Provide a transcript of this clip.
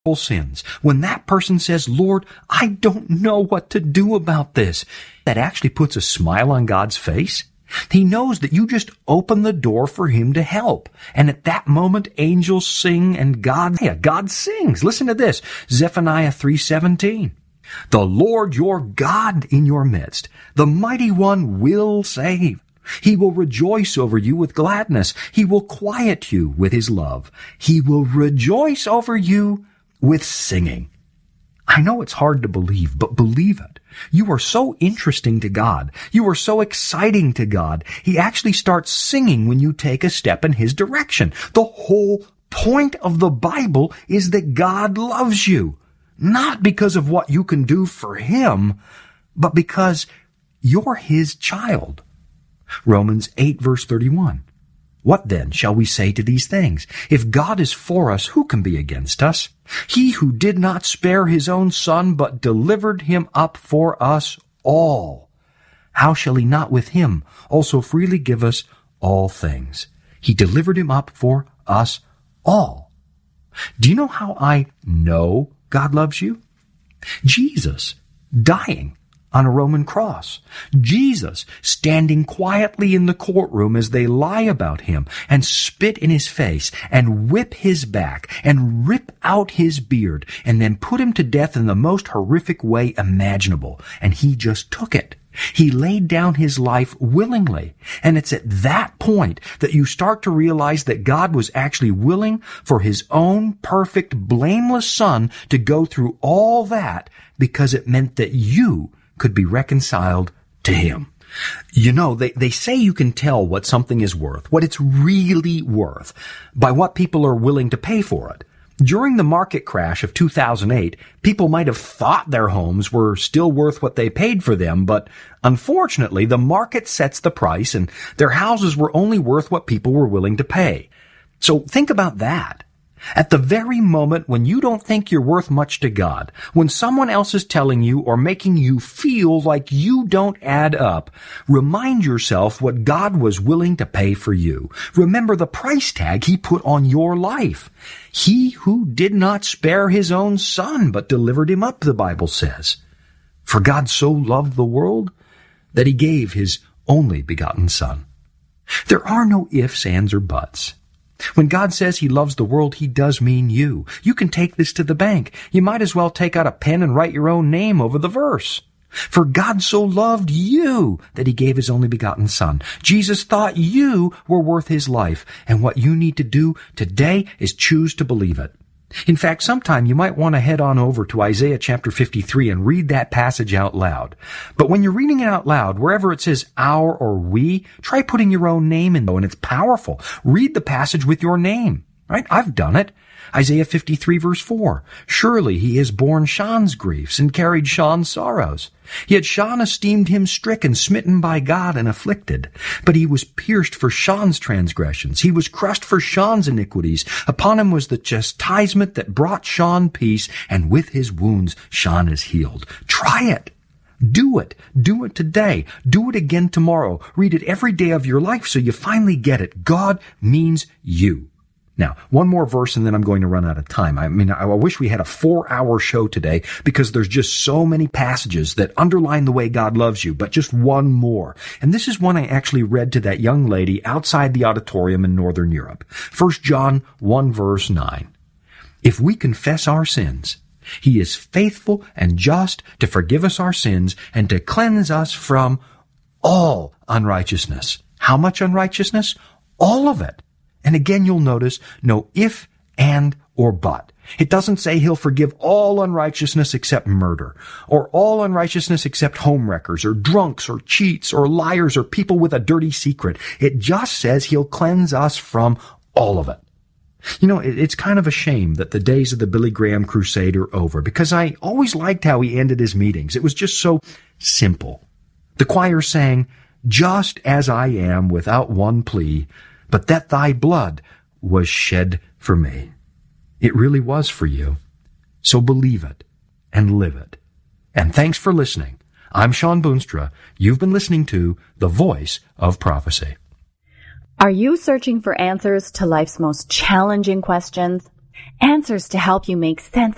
sins. When that person says, Lord, I don't know what to do about this, that actually puts a smile on God's face. He knows that you just open the door for him to help. And at that moment, angels sing and God sings. Listen to this, Zephaniah 3:17. The Lord your God in your midst, the mighty one will save. He will rejoice over you with gladness. He will quiet you with his love. He will rejoice over you with singing. I know it's hard to believe, but believe it. You are so interesting to God. You are so exciting to God. He actually starts singing when you take a step in his direction. The whole point of the Bible is that God loves you. Not because of what you can do for him, but because you're his child. Romans 8 verse 31. What then shall we say to these things? If God is for us, who can be against us? He who did not spare his own son, but delivered him up for us all, how shall he not with him also freely give us all things? He delivered him up for us all. Do you know how I know God loves you? Jesus dying on a Roman cross. Jesus standing quietly in the courtroom as they lie about him and spit in his face and whip his back and rip out his beard and then put him to death in the most horrific way imaginable. And he just took it. He laid down his life willingly. And it's at that point that you start to realize that God was actually willing for his own perfect, blameless son to go through all that because it meant that you could be reconciled to him. You know, they say you can tell what something is worth, what it's really worth, by what people are willing to pay for it. During the market crash of 2008, people might have thought their homes were still worth what they paid for them, but unfortunately, the market sets the price and their houses were only worth what people were willing to pay. So think about that. At the very moment when you don't think you're worth much to God, when someone else is telling you or making you feel like you don't add up, remind yourself what God was willing to pay for you. Remember the price tag he put on your life. He who did not spare his own son, but delivered him up, the Bible says. For God so loved the world that he gave his only begotten son. There are no ifs, ands, or buts. When God says he loves the world, he does mean you. You can take this to the bank. You might as well take out a pen and write your own name over the verse. For God so loved you that he gave his only begotten son. Jesus thought you were worth his life. And what you need to do today is choose to believe it. In fact, sometime you might want to head on over to Isaiah chapter 53 and read that passage out loud. But when you're reading it out loud, wherever it says our or we, try putting your own name in, and it's powerful. Read the passage with your name, right? I've done it. Isaiah 53 verse 4. Surely he has borne Sean's griefs and carried Sean's sorrows. Yet Sean esteemed him stricken, smitten by God, and afflicted. But he was pierced for Sean's transgressions. He was crushed for Sean's iniquities. Upon him was the chastisement that brought Sean peace, and with his wounds Sean is healed. Try it. Do it. Do it today. Do it again tomorrow. Read it every day of your life so you finally get it. God means you. Now, one more verse and then I'm going to run out of time. I wish we had a 4-hour show today because there's just so many passages that underline the way God loves you, but just one more. And this is one I actually read to that young lady outside the auditorium in Northern Europe. 1 John 1 verse 9. If we confess our sins, he is faithful and just to forgive us our sins and to cleanse us from all unrighteousness. How much unrighteousness? All of it. And again, you'll notice no if, and, or but. It doesn't say he'll forgive all unrighteousness except murder, or all unrighteousness except homewreckers, or drunks, or cheats, or liars, or people with a dirty secret. It just says he'll cleanse us from all of it. You know, it's kind of a shame that the days of the Billy Graham crusade are over, because I always liked how he ended his meetings. It was just so simple. The choir sang, "Just as I am without one plea, but that thy blood was shed for me." It really was for you. So believe it and live it. And thanks for listening. I'm Sean Boonstra. You've been listening to The Voice of Prophecy. Are you searching for answers to life's most challenging questions? Answers to help you make sense